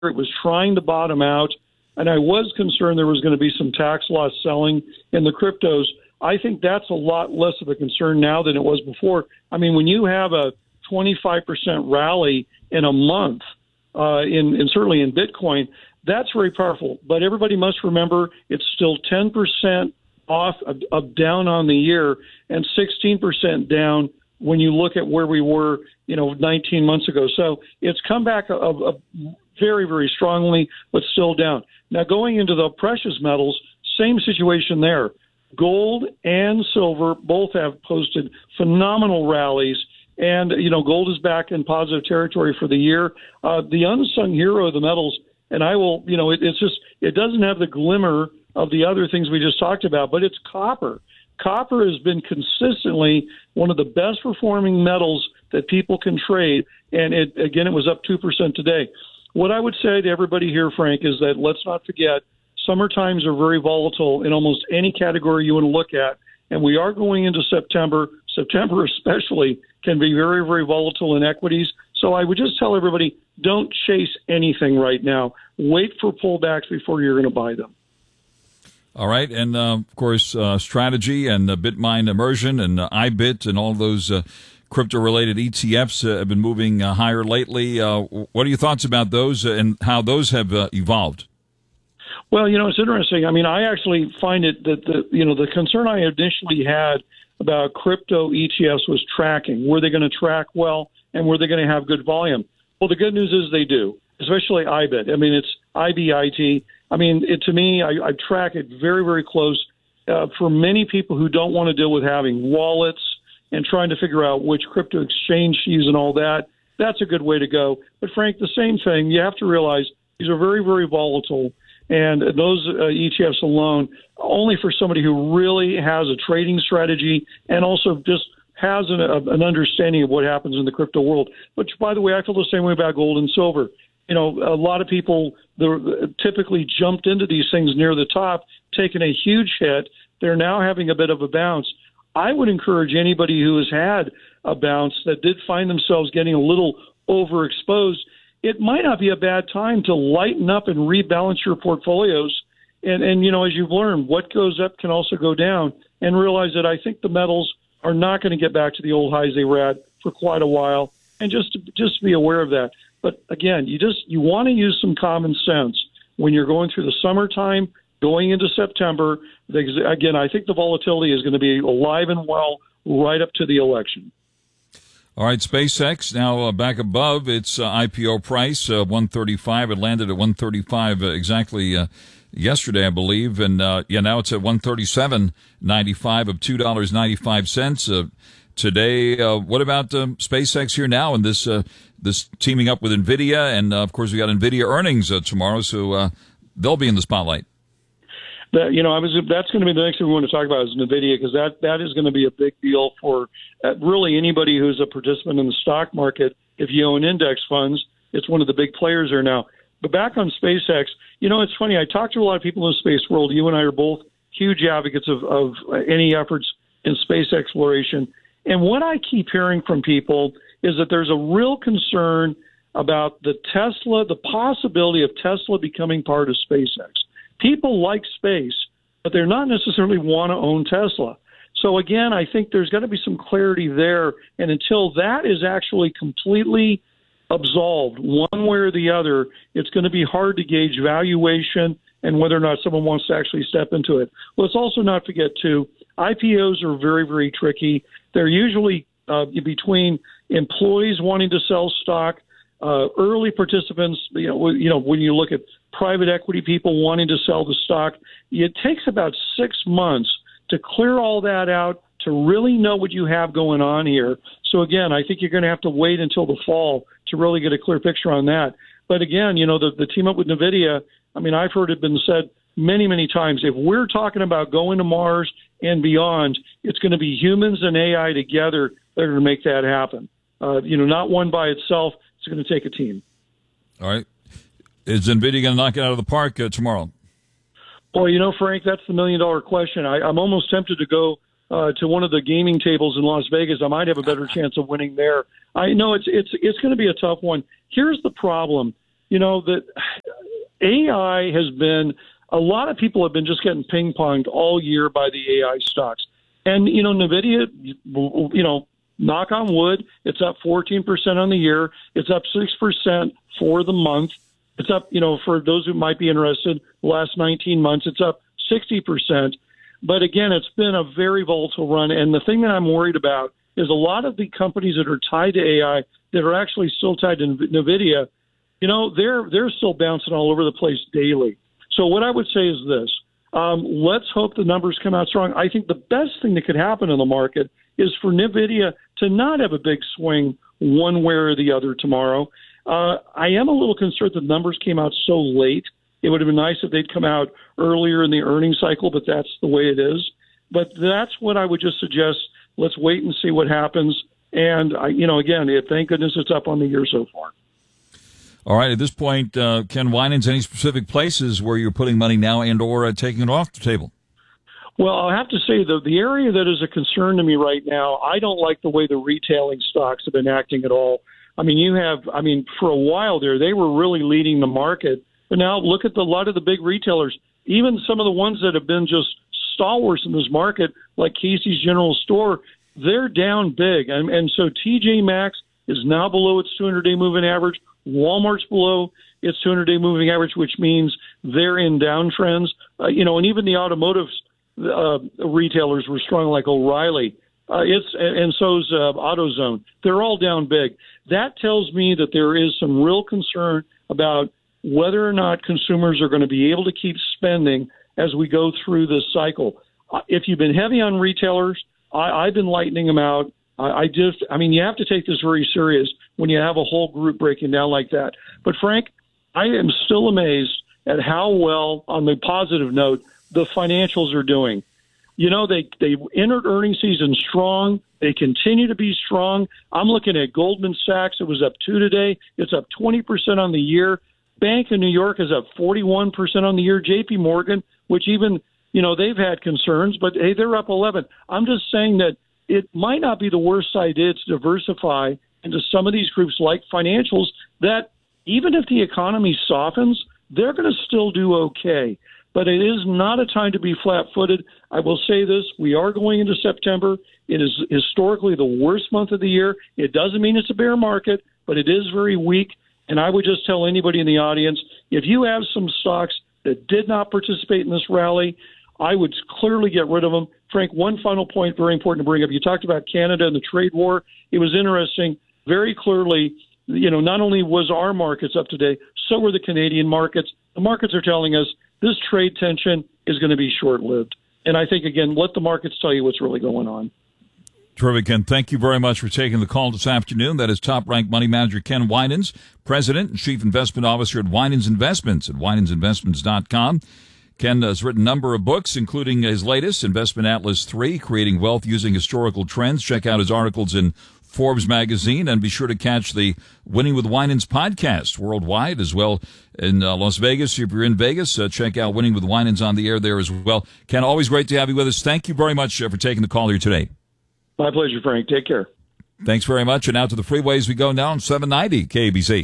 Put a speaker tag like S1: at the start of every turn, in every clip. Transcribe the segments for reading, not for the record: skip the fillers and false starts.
S1: it was trying to bottom out, and I was concerned there was going to be some tax loss selling in the cryptos. I think that's a lot less of a concern now than it was before. I mean, when you have a 25% rally in a month, certainly in Bitcoin, that's very powerful. But everybody must remember it's still 10% off of down on the year and 16% down when you look at where we were, 19 months ago. So it's come back very, very strongly, but still down. Now, going into the precious metals, same situation there. Gold and silver both have posted phenomenal rallies, and gold is back in positive territory for the year. The unsung hero of the metals, and I will, it doesn't have the glimmer of the other things we just talked about, but it's copper. Copper has been consistently one of the best performing metals that people can trade, and it was up 2% today. What I would say to everybody here, Frank, is that let's not forget summer times are very volatile in almost any category you want to look at, and we are going into September. September especially can be very, very volatile in equities. So I would just tell everybody, don't chase anything right now. Wait for pullbacks before you're going to buy them.
S2: All right, and of course, Strategy and Bitmine Immersion and IBIT and all those crypto-related ETFs have been moving higher lately. What are your thoughts about those and how those have evolved?
S1: Well, it's interesting. I mean, I actually find it that the concern I initially had about crypto ETFs was tracking. Were they going to track well, and were they going to have good volume? Well, the good news is they do, especially IBIT. I mean, it's IBIT. I mean, to me, I track it very, very close. For many people who don't want to deal with having wallets and trying to figure out which crypto exchange to use and all that, that's a good way to go. But, Frank, the same thing. You have to realize these are very, very volatile. And those ETFs alone, only for somebody who really has a trading strategy and also just has an understanding of what happens in the crypto world. But, by the way, I feel the same way about gold and silver. A lot of people typically jumped into these things near the top, taking a huge hit. They're now having a bit of a bounce. I would encourage anybody who has had a bounce that did find themselves getting a little overexposed, it might not be a bad time to lighten up and rebalance your portfolios. And as you've learned, what goes up can also go down, and realize that I think the metals are not going to get back to the old highs they were at for quite a while, and just be aware of that. But again, you want to use some common sense when you're going through the summertime, going into September. Again, I think the volatility is going to be alive and well right up to the election.
S2: All right, SpaceX now back above its IPO price, 135. It landed at 135 exactly yesterday, I believe, and now it's at 137.95 of $2.95 today. What about SpaceX here now and this teaming up with NVIDIA, and of course we got NVIDIA earnings tomorrow, so they'll be in the spotlight.
S1: That's going to be the next thing we want to talk about is NVIDIA, because that is going to be a big deal for really anybody who's a participant in the stock market. If you own index funds, it's one of the big players there now. But back on SpaceX, it's funny. I talk to a lot of people in the space world. You and I are both huge advocates of any efforts in space exploration. And what I keep hearing from people is that there's a real concern about the possibility of Tesla becoming part of SpaceX. People like space, but they're not necessarily want to own Tesla. So again, I think there's got to be some clarity there. And until that is actually completely absolved one way or the other, it's going to be hard to gauge valuation and whether or not someone wants to actually step into it. Let's also not forget, too, IPOs are very, very tricky. They're usually between employees wanting to sell stock, early participants, when you look at private equity people wanting to sell the stock, it takes about 6 months to clear all that out, to really know what you have going on here. So again, I think you're going to have to wait until the fall to really get a clear picture on that. But again, the team up with NVIDIA, I mean, I've heard it been said many, many times, if we're talking about going to Mars and beyond, it's going to be humans and AI together that are going to make that happen. Not one by itself. It's going to take a team.
S2: All right. Is NVIDIA going to knock it out of the park tomorrow?
S1: Well, Frank, that's the million-dollar question. I'm almost tempted to go to one of the gaming tables in Las Vegas. I might have a better chance of winning there. I know it's going to be a tough one. Here's the problem. that AI has been, a lot of people have been just getting ping-ponged all year by the AI stocks. And, NVIDIA, knock on wood, it's up 14% on the year. It's up 6% for the month. It's up, for those who might be interested, the last 19 months, it's up 60%. But again, it's been a very volatile run. And the thing that I'm worried about is a lot of the companies that are tied to AI that are actually still tied to NVIDIA, they're still bouncing all over the place daily. So what I would say is this. Let's hope the numbers come out strong. I think the best thing that could happen in the market is for NVIDIA to not have a big swing one way or the other tomorrow. I am a little concerned that the numbers came out so late. It would have been nice if they'd come out earlier in the earnings cycle, but that's the way it is. But that's what I would just suggest. Let's wait and see what happens. And, again, thank goodness it's up on the year so far.
S2: All right. At this point, Ken Winans, any specific places where you're putting money now and or taking it off the table?
S1: Well, I'll have to say, the area that is a concern to me right now, I don't like the way the retailing stocks have been acting at all. For a while there, they were really leading the market. But now look at a lot of the big retailers, even some of the ones that have been just stalwarts in this market, like Casey's General Store, they're down big. And so TJ Maxx is now below its 200-day moving average. Walmart's below its 200-day moving average, which means they're in downtrends. And even the automotive retailers were strong, like O'Reilly. And so's AutoZone. They're all down big. That tells me that there is some real concern about whether or not consumers are going to be able to keep spending as we go through this cycle. If you've been heavy on retailers, I've been lightening them out. You have to take this very serious when you have a whole group breaking down like that. But Frank, I am still amazed at how well, on the positive note, the financials are doing. They entered earnings season strong. They continue to be strong. I'm looking at Goldman Sachs. It was up 2 today. It's up 20% on the year. Bank of New York is up 41% on the year. JP Morgan, which even, they've had concerns, but hey, they're up 11. I'm just saying that it might not be the worst idea to diversify into some of these groups like financials that even if the economy softens, they're going to still do okay. But it is not a time to be flat-footed. I will say this. We are going into September. It is historically the worst month of the year. It doesn't mean it's a bear market, but it is very weak. And I would just tell anybody in the audience, if you have some stocks that did not participate in this rally, I would clearly get rid of them. Frank, one final point, very important to bring up. You talked about Canada and the trade war. It was interesting. Very clearly, not only was our markets up today, so were the Canadian markets. The markets are telling us this trade tension is going to be short-lived. And I think, again, let the markets tell you what's really going on.
S2: Terrific, Ken. Thank you very much for taking the call this afternoon. That is top-ranked money manager Ken Winans, President and Chief Investment Officer at Winans Investments at winansinvestments.com. Ken has written a number of books, including his latest, Investment Atlas 3, Creating Wealth Using Historical Trends. Check out his articles in Forbes magazine, and be sure to catch the Winning with Winans podcast worldwide as well in Las Vegas. If you're in Vegas, check out Winning with Winans on the air there as well. Ken, always great to have you with us. Thank you very much for taking the call here today.
S1: My pleasure, Frank. Take care.
S2: Thanks very much. And out to the freeways we go now on 790 KABC.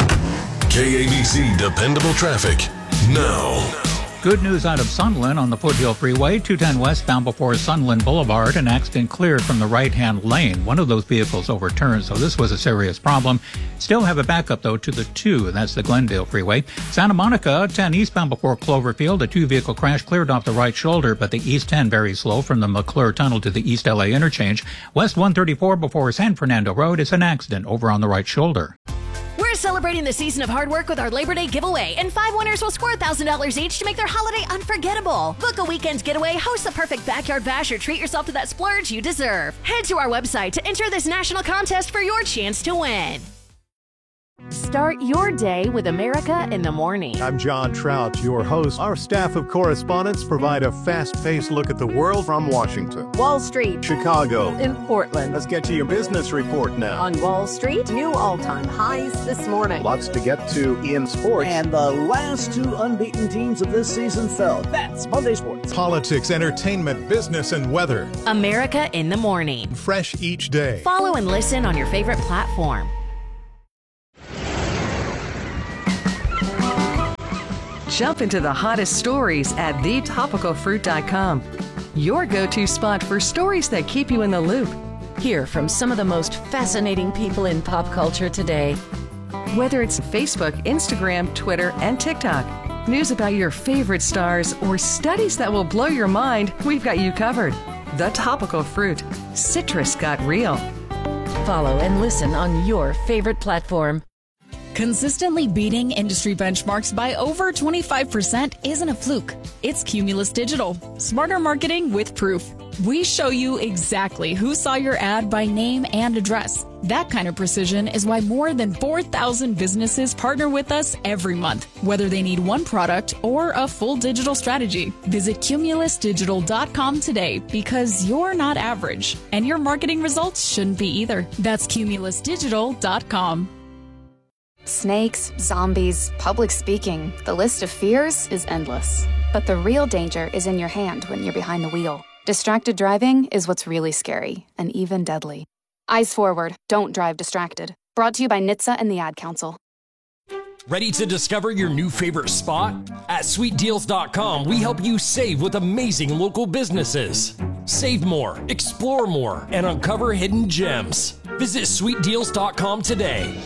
S3: KABC Dependable Traffic now.
S4: Good news out of Sunland on the Foothill Freeway, 210 westbound before Sunland Boulevard. An accident cleared from the right-hand lane. One of those vehicles overturned, so this was a serious problem. Still have a backup, though, to the 2, and that's the Glendale Freeway. Santa Monica, 10 eastbound before Cloverfield. A 2-vehicle crash cleared off the right shoulder, but the East 10 very slow from the McClure Tunnel to the East LA interchange. West 134 before San Fernando Road is an accident over on the right shoulder.
S5: We're celebrating the season of hard work with our Labor Day giveaway, and 5 winners will score $1,000 each to make their holiday unforgettable. Book a weekend getaway, host the perfect backyard bash, or treat yourself to that splurge you deserve. Head to our website to enter this national contest for your chance to win. Start your day with America in the Morning.
S6: I'm John Trout, your host. Our staff of correspondents provide a fast-paced look at the world from Washington,
S7: Wall Street,
S6: Chicago,
S7: and Portland.
S6: Let's get to your business report now.
S7: On Wall Street, new all-time highs this morning.
S6: Lots to get to in sports.
S8: And the last 2 unbeaten teams of this season fell. That's Monday Sports.
S6: Politics, entertainment, business, and weather.
S5: America in the Morning.
S6: Fresh each day.
S5: Follow and listen on your favorite platform.
S9: Jump into the hottest stories at thetopicalfruit.com. Your go-to spot for stories that keep you in the loop.
S5: Hear from some of the most fascinating people in pop culture today.
S9: Whether it's Facebook, Instagram, Twitter, and TikTok, news about your favorite stars, or studies that will blow your mind, we've got you covered. The Topical Fruit. Citrus got real.
S5: Follow and listen on your favorite platform.
S10: Consistently beating industry benchmarks by over 25% isn't a fluke. It's Cumulus Digital. Smarter marketing with proof. We show you exactly who saw your ad by name and address. That kind of precision is why more than 4,000 businesses partner with us every month, whether they need one product or a full digital strategy. Visit cumulusdigital.com today because you're not average, and your marketing results shouldn't be either. That's cumulusdigital.com.
S11: Snakes, zombies, public speaking, the list of fears is endless. But the real danger is in your hand when you're behind the wheel. Distracted driving is what's really scary and even deadly. Eyes forward, don't drive distracted. Brought to you by NHTSA and the Ad Council.
S12: Ready to discover your new favorite spot? At sweetdeals.com, we help you save with amazing local businesses. Save more, explore more, and uncover hidden gems. Visit sweetdeals.com today.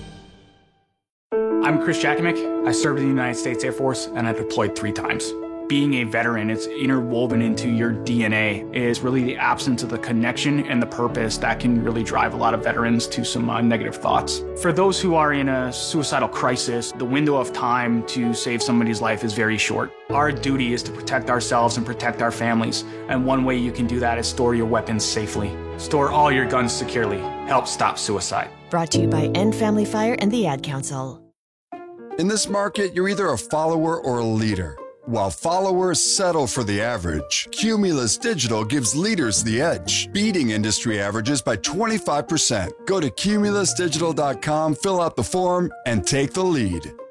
S13: I'm Chris Jakovic. I served in the United States Air Force and I deployed 3 times. Being a veteran, it's interwoven into your DNA, is really the absence of the connection and the purpose that can really drive a lot of veterans to some negative thoughts. For those who are in a suicidal crisis, the window of time to save somebody's life is very short. Our duty is to protect ourselves and protect our families, and one way you can do that is store your weapons safely. Store all your guns securely. Help stop suicide.
S14: Brought to you by End Family Fire and the Ad Council.
S15: In this market, you're either a follower or a leader. While followers settle for the average, Cumulus Digital gives leaders the edge, beating industry averages by 25%. Go to cumulusdigital.com, fill out the form, and take the lead.